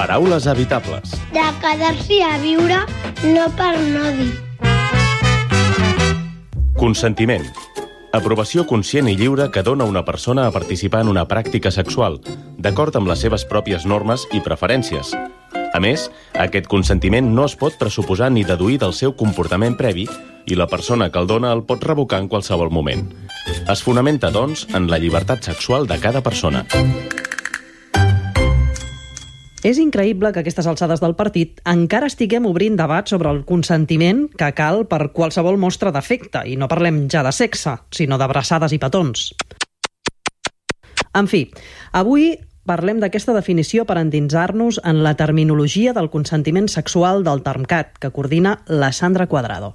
Paraules evitables. De quedar-s'hi a viure, no per no dir. Consentiment. Aprovació conscient i lliure que dona una persona a participar en una pràctica sexual, d'acord amb les seves pròpies normes i preferències. A més, aquest consentiment no es pot pressuposar ni deduir del seu comportament previ i la persona que el dona el pot revocar en qualsevol moment. Es fonamenta, doncs, en la llibertat sexual de cada persona. És increïble que a aquestes alçades del partit encara estiguem obrint debat sobre el consentiment que cal per qualsevol mostra d'afecte, i no parlem ja de sexe, sinó d'abraçades i petons. En fi, avui parlem d'aquesta definició per endinsar-nos en la terminologia del consentiment sexual del Termcat, que coordina la Sandra Cuadrado.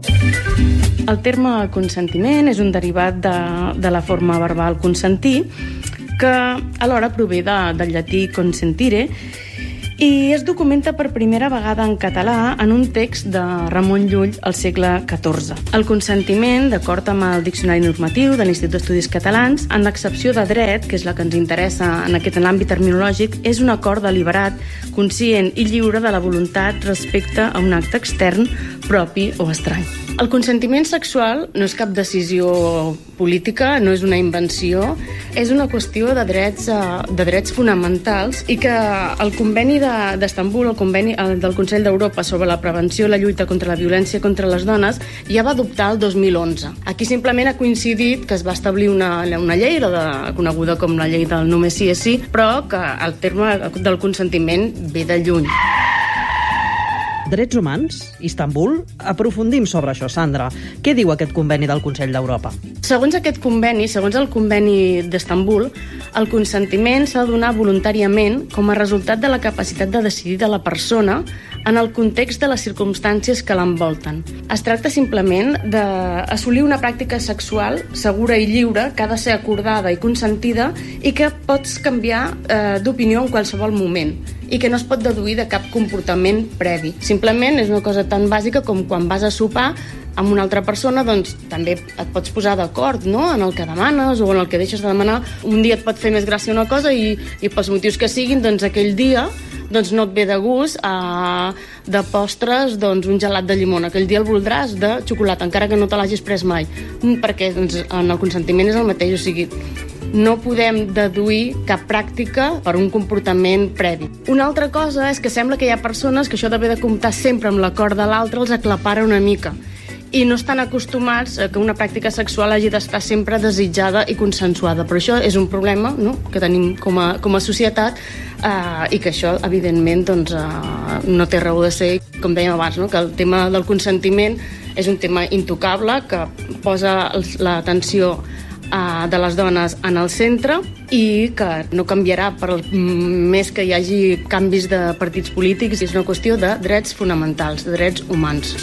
El terme consentiment és un derivat de la forma verbal consentir, que alhora prové del llatí consentire, i es documenta per primera vegada en català en un text de Ramon Llull al segle XIV. El consentiment, d'acord amb el Diccionari Normatiu de l'Institut d'Estudis Catalans, en l'accepció de dret, que és la que ens interessa en l'àmbit terminològic, és un acord deliberat, conscient i lliure de la voluntat respecte a un acte extern, propi o estrany. El consentiment sexual no és cap decisió política, no és una invenció, és una qüestió de drets fonamentals, i que el conveni d'Estambul, el conveni del Consell d'Europa sobre la prevenció i la lluita contra la violència contra les dones, ja va adoptar el 2011. Aquí simplement ha coincidit que es va establir una llei, coneguda com la llei del només sí és sí, però que el terme del consentiment ve de lluny. Drets humans? Istanbul? Aprofundim sobre això, Sandra. Què diu aquest conveni del Consell d'Europa? Segons aquest conveni, segons el conveni d'Estambul, el consentiment s'ha de donar voluntàriament com a resultat de la capacitat de decidir de la persona en el context de les circumstàncies que l'envolten. Es tracta simplement d'assolir una pràctica sexual segura i lliure que ha de ser acordada i consentida i que pots canviar d'opinió en qualsevol moment i que no es pot deduir de cap comportament previ. Simplement és una cosa tan bàsica com quan vas a sopar amb una altra persona, doncs també et pots posar d'acord, no?, en el que demanes o en el que deixes de demanar. Un dia et pot fer més gràcia una cosa i pels motius que siguin, doncs aquell dia doncs no et ve de gust de postres un gelat de llimona. Aquell dia el voldràs de xocolata, encara que no te l'hagis pres mai, perquè en el consentiment és el mateix, o sigui, no podem deduir cap pràctica per un comportament previ. Una altra cosa és que sembla que hi ha persones que això d'haver de comptar sempre amb l'acord de l'altre els aclapara una mica i no estan acostumats a que una pràctica sexual hagi d'estar sempre desitjada i consensuada. Però això és un problema, no?, que tenim com a societat, i que això, evidentment, no té raó de ser. Com dèiem abans, no?, que el tema del consentiment és un tema intocable, que posa l'atenció de les dones en el centre i que no canviarà per més que hi hagi canvis de partits polítics. És una qüestió de drets fonamentals, de drets humans.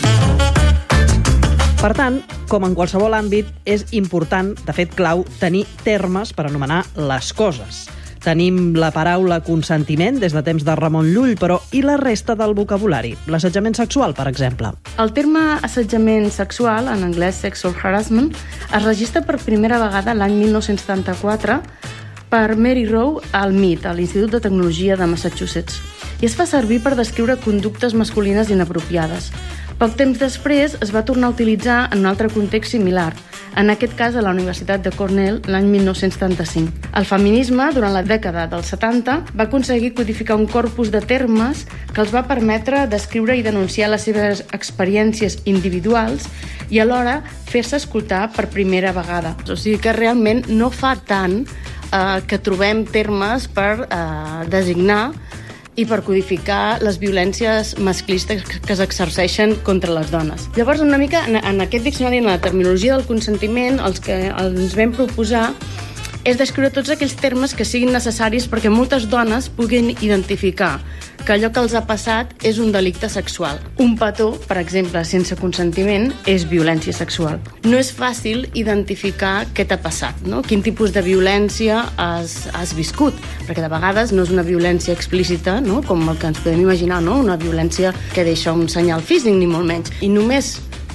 Per tant, com en qualsevol àmbit, és important, de fet clau, tenir termes per anomenar les coses. Tenim la paraula consentiment des de temps de Ramon Llull, però i la resta del vocabulari? L'assetjament sexual, per exemple. El terme assetjament sexual, en anglès sexual harassment, es registra per primera vegada l'any 1974 per Mary Rowe al MIT, a l'Institut de Tecnologia de Massachusetts, i es fa servir per descriure conductes masculines inapropiades. Poc temps després es va tornar a utilitzar en un altre context similar, en aquest cas a la Universitat de Cornell l'any 1975. El feminisme, durant la dècada dels 70, va aconseguir codificar un corpus de termes que els va permetre descriure i denunciar les seves experiències individuals i alhora fer-se escoltar per primera vegada. O sigui que realment no fa tant que trobem termes per designar i per codificar les violències masclistes que s'exerceixen contra les dones. Llavors, una mica, en aquest diccionari, en la terminologia del consentiment, els que ens vam proposar és descriure tots aquells termes que siguin necessaris perquè moltes dones puguin identificar que allò que els ha passat és un delicte sexual. Un petó, per exemple, sense consentiment, és violència sexual. No és fàcil identificar què t'ha passat, no? Quin tipus de violència has viscut, perquè de vegades no és una violència explícita, no?, com el que ens podem imaginar, no?, una violència que deixa un senyal físic, ni molt menys. I només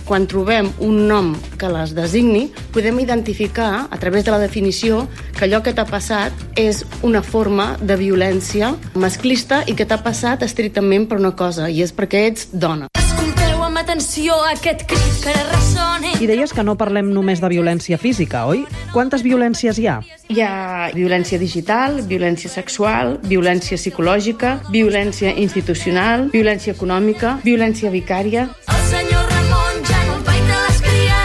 quan trobem un nom que les designi, podem identificar, a través de la definició, que allò que t'ha passat és una forma de violència masclista i que t'ha passat estrictament per una cosa, i és perquè ets dona. Escolteu amb atenció aquest crit que ressona. I deies que no parlem només de violència física, oi? Quantes violències hi ha? Hi ha violència digital, violència sexual, violència psicològica, violència institucional, violència econòmica, violència vicària. El senyor Ramon ja no empaita les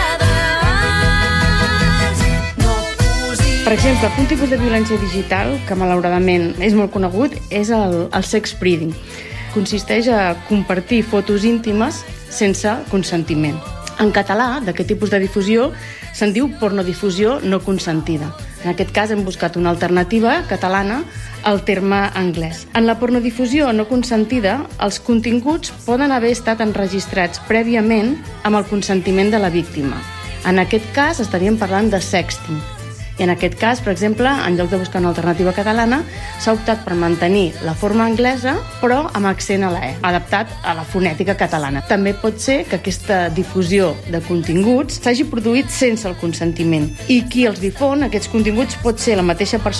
criades. No posis... Per exemple, un tipus de violència digital, que malauradament és molt conegut, és el sex breeding. Consisteix a compartir fotos íntimes sense consentiment. En català, d'aquest tipus de difusió, se'n diu pornodifusió no consentida. En aquest cas hem buscat una alternativa catalana al terme anglès. En la pornodifusió no consentida, els continguts poden haver estat enregistrats prèviament amb el consentiment de la víctima. En aquest cas estaríem parlant de sexting. I en aquest cas, per exemple, en lloc de buscar una alternativa catalana, s'ha optat per mantenir la forma anglesa, però amb accent a la E, adaptat a la fonètica catalana. També pot ser que aquesta difusió de continguts s'hagi produït sense el consentiment. I qui els difon, aquests continguts, pot ser la mateixa persona